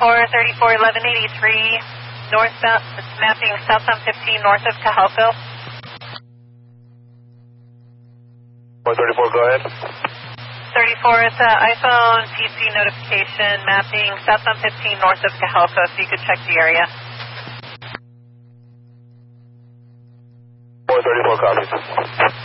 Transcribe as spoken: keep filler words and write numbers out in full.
four thirty-four, eleven eighty-three, northbound, it's mapping southbound fifteen north of Cajalco. four thirty-four, go ahead. thirty-four, it's an iPhone P C notification mapping southbound fifteen north of Cajalco, so you could check the area. four thirty-four, copy.